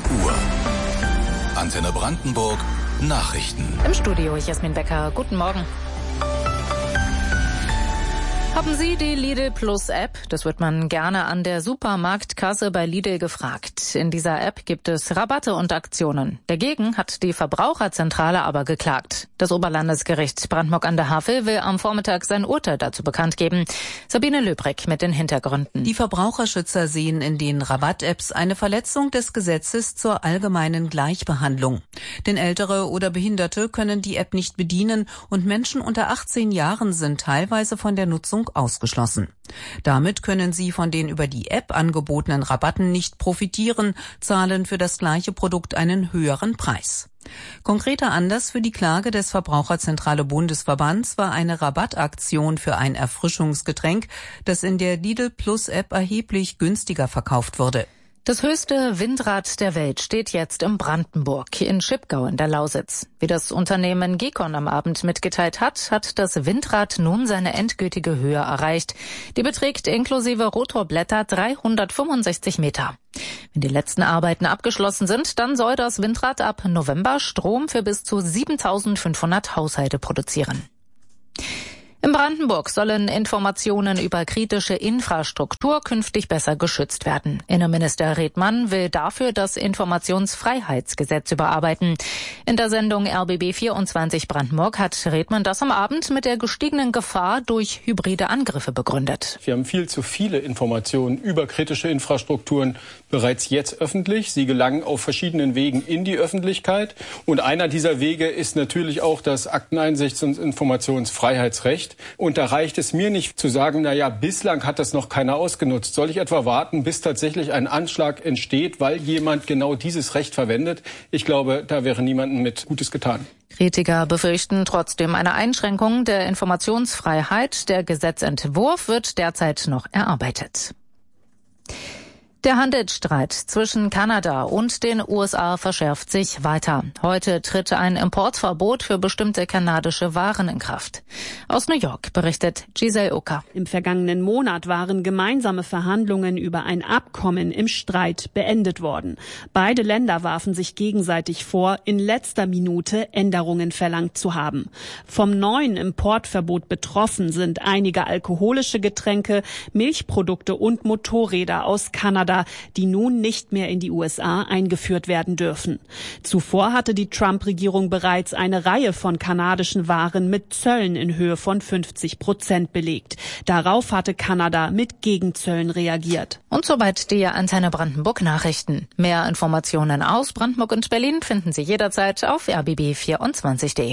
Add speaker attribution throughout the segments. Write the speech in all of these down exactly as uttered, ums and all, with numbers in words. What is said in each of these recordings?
Speaker 1: Uhr. Antenne Brandenburg Nachrichten.
Speaker 2: Im Studio Jasmin Becker. Guten Morgen. Haben Sie die Lidl Plus App? Das wird man gerne an der Supermarktkasse bei Lidl gefragt. In dieser App gibt es Rabatte und Aktionen. Dagegen hat die Verbraucherzentrale aber geklagt. Das Oberlandesgericht Brandenburg an der Havel will am Vormittag sein Urteil dazu bekannt geben. Sabine Löbrig mit den Hintergründen.
Speaker 3: Die Verbraucherschützer sehen in den Rabatt-Apps eine Verletzung des Gesetzes zur allgemeinen Gleichbehandlung. Denn Ältere oder Behinderte können die App nicht bedienen und Menschen unter achtzehn Jahren sind teilweise von der Nutzung ausgeschlossen. Damit können sie von den über die App angebotenen Rabatten nicht profitieren, zahlen für das gleiche Produkt einen höheren Preis. Konkreter Anlass für die Klage des Verbraucherzentrale Bundesverbands war eine Rabattaktion für ein Erfrischungsgetränk, das in der Lidl Plus App erheblich günstiger verkauft wurde.
Speaker 2: Das höchste Windrad der Welt steht jetzt in Brandenburg, in Schipgau in der Lausitz. Wie das Unternehmen Gekon am Abend mitgeteilt hat, hat das Windrad nun seine endgültige Höhe erreicht. Die beträgt inklusive Rotorblätter dreihundertfünfundsechzig Meter. Wenn die letzten Arbeiten abgeschlossen sind, dann soll das Windrad ab November Strom für bis zu siebentausendfünfhundert Haushalte produzieren. In Brandenburg sollen Informationen über kritische Infrastruktur künftig besser geschützt werden. Innenminister Redmann will dafür das Informationsfreiheitsgesetz überarbeiten. In der Sendung R B B vierundzwanzig Brandenburg hat Redmann das am Abend mit der gestiegenen Gefahr durch hybride Angriffe begründet.
Speaker 4: Wir haben viel zu viele Informationen über kritische Infrastrukturen bereits jetzt öffentlich. Sie gelangen auf verschiedenen Wegen in die Öffentlichkeit. Und einer dieser Wege ist natürlich auch das Akteneinsichts- und Informationsfreiheitsrecht. Und da reicht es mir nicht zu sagen, na ja, bislang hat das noch keiner ausgenutzt. Soll ich etwa warten, bis tatsächlich ein Anschlag entsteht, weil jemand genau dieses Recht verwendet? Ich glaube, da wäre niemandem mit Gutes getan.
Speaker 2: Kritiker befürchten trotzdem eine Einschränkung der Informationsfreiheit. Der Gesetzentwurf wird derzeit noch erarbeitet. Der Handelsstreit zwischen Kanada und den U S A verschärft sich weiter. Heute tritt ein Importverbot für bestimmte kanadische Waren in Kraft. Aus New York berichtet Giselle Ucker.
Speaker 5: Im vergangenen Monat waren gemeinsame Verhandlungen über ein Abkommen im Streit beendet worden. Beide Länder warfen sich gegenseitig vor, in letzter Minute Änderungen verlangt zu haben. Vom neuen Importverbot betroffen sind einige alkoholische Getränke, Milchprodukte und Motorräder aus Kanada, die nun nicht mehr in die U S A eingeführt werden dürfen. Zuvor hatte die Trump-Regierung bereits eine Reihe von kanadischen Waren mit Zöllen in Höhe von fünfzig Prozent belegt. Darauf hatte Kanada mit Gegenzöllen reagiert.
Speaker 2: Und soweit die Antenne Brandenburg Nachrichten. Mehr Informationen aus Brandenburg und Berlin finden Sie jederzeit auf r b b vierundzwanzig punkt d e.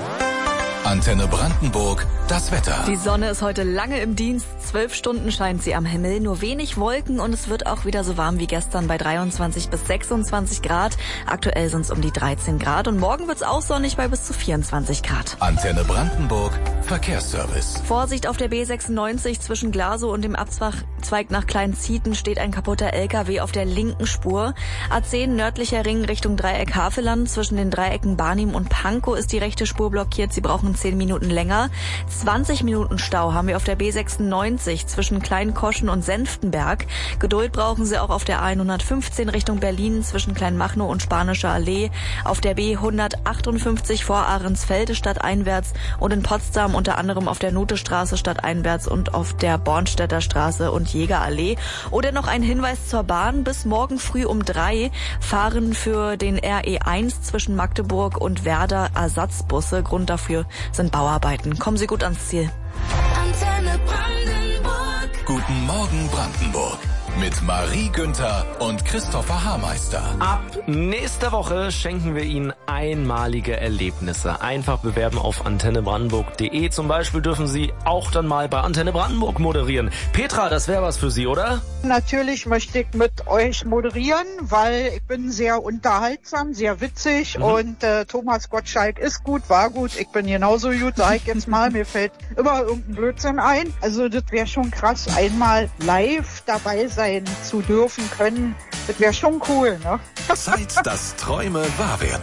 Speaker 1: Antenne Brandenburg, das Wetter.
Speaker 6: Die Sonne ist heute lange im Dienst. Zwölf Stunden scheint sie am Himmel. Nur wenig Wolken und es wird auch wieder so warm wie gestern bei dreiundzwanzig bis sechsundzwanzig Grad. Aktuell sind es um die dreizehn Grad und morgen wird es auch sonnig bei bis zu vierundzwanzig Grad.
Speaker 1: Antenne Brandenburg, Verkehrsservice.
Speaker 6: Vorsicht auf der B sechsundneunzig zwischen Glasow und dem Abzweig nach Kleinzieten steht ein kaputter L K W auf der linken Spur. A zehn nördlicher Ring Richtung Dreieck Havelland. Zwischen den Dreiecken Barnim und Pankow ist die rechte Spur blockiert. Sie brauchen zehn Minuten länger. zwanzig Minuten Stau haben wir auf der B sechsundneunzig zwischen Kleinkoschen und Senftenberg. Geduld brauchen Sie auch auf der A hundertfünfzehn Richtung Berlin zwischen Kleinmachnow und Spanischer Allee. Auf der B hundertachtundfünfzig vor Ahrensfelde stadteinwärts und in Potsdam unter anderem auf der Notestraße stadteinwärts und auf der Bornstädter Straße und Jägerallee. Oder noch ein Hinweis zur Bahn. Bis morgen früh um drei fahren für den R E eins zwischen Magdeburg und Werder Ersatzbusse. Grund dafür sind Bauarbeiten. Kommen Sie gut ans Ziel.
Speaker 1: Antenne Brandenburg. Guten Morgen Brandenburg. Mit Marie Günther und Christopher Haarmeister.
Speaker 7: Ab nächster Woche schenken wir Ihnen einmalige Erlebnisse. Einfach bewerben auf antenne brandenburg punkt de. Zum Beispiel dürfen Sie auch dann mal bei Antenne Brandenburg moderieren. Petra, das wäre was für Sie, oder?
Speaker 8: Natürlich möchte ich mit euch moderieren, weil ich bin sehr unterhaltsam, sehr witzig mhm. und äh, Thomas Gottschalk ist gut, war gut. Ich bin genauso gut, sag ich jetzt mal. Mir fällt immer irgendein Blödsinn ein. Also das wäre schon krass, einmal live dabei sein zu dürfen können. Das wäre schon cool, ne?
Speaker 1: Zeit, dass Träume wahr werden.